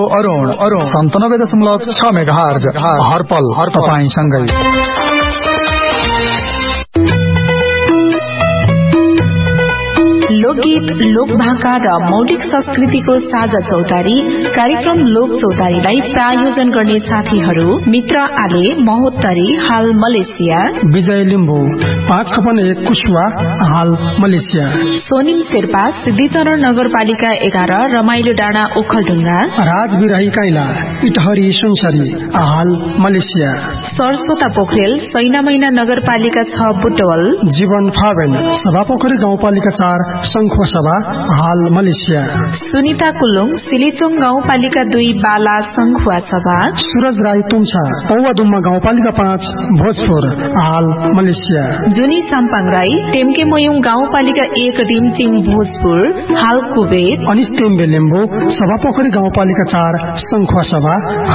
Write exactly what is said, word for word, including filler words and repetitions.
अरुण अरुण सन्तानब्बे दशमलव छ मेगाहर्ज हरपल हर तपाईंसँगै। लोकगीत, लोकभाका र मौलिक संस्कृतिको साझा चौतारी कार्यक्रम लोक चौतारीलाई प्रायोजन गर्ने साथीहरू मित्र आले महोत्तरी हाल मलेसिया, विजय लिम्बू पाँच खपन एक कुशवा हाल मलेसिया, सोनिम शेर्पा सिद्धिचरण नगरपालिका एघार रमाइलो डाँडा ओखलढुङ्गा, राज बिराही काइला इटहरी सुनसरी हाल मलेसिया, सरस्वता पोखरेल सैना मैना नगरपालिका छ बुटवल, जीवन फावेन सभापोखरी गाउँपालिका चार संखुवा सभा हाल मलेसिया, सुनिता कुलुङ सिलिचोङ गाउँपालिका दुई बाला संखुवा सभा, सूरज राई तुङछा पौवादुम्मा गाउँपालिका पाँच भोजपुर हाल मलेसिया, जुनी साम्पाङ राई टेम्के मयुङ गाउँपालिका एक रिमचिङ भोजपुर हाल कुवेत, अनिस टेम्बे लिम्बू सभापोखरी गाउँपालिका चार संखुवा सभा